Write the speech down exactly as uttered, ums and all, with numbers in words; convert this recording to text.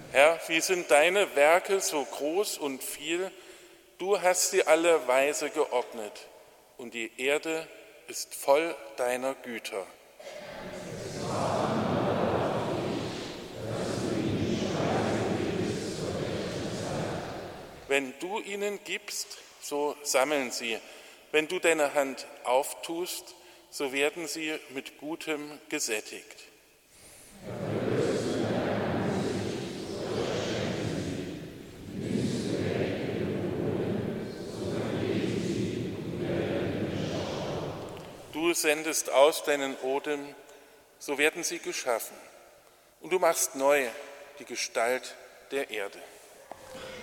Herr, wie sind deine Werke so groß und viel? Du hast sie alle weise geordnet und die Erde ist voll deiner Güter. Wenn du ihnen gibst, so sammeln sie. Wenn du deine Hand auftust, so werden sie mit Gutem gesättigt. Du sendest aus deinen Odem, so werden sie geschaffen. Und du machst neu die Gestalt der Erde.